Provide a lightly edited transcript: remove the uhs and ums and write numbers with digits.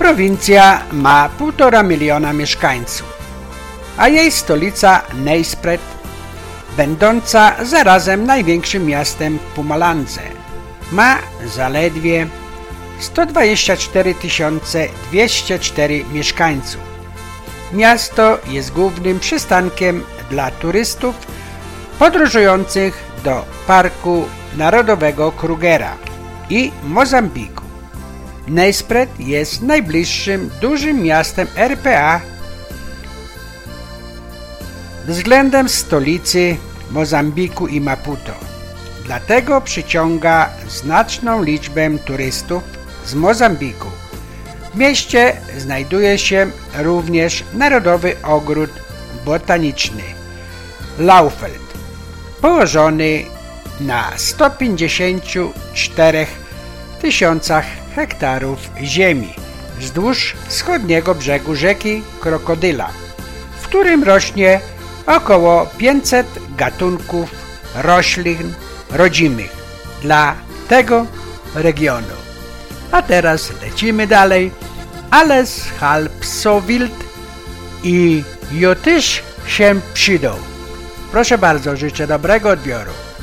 Prowincja ma 1,5 miliona mieszkańców, a jej stolica Nejspret, będąca zarazem największym miastem w Pumalandze, ma zaledwie 124 204 mieszkańców. Miasto jest głównym przystankiem dla turystów podróżujących do Parku Narodowego Krugera i Mozambiku. Nejspret jest najbliższym dużym miastem RPA względem stolicy Mozambiku i Maputo. Dlatego przyciąga znaczną liczbę turystów z Mozambiku. W mieście znajduje się również Narodowy Ogród Botaniczny Laufeld, położony na 154 tysiącach hektarów ziemi wzdłuż wschodniego brzegu rzeki Krokodyla, w którym rośnie około 500 gatunków roślin rodzimych dla tego regionu. A teraz lecimy dalej. Alles halb so wild i jo też się przydą. Proszę bardzo, życzę dobrego odbioru.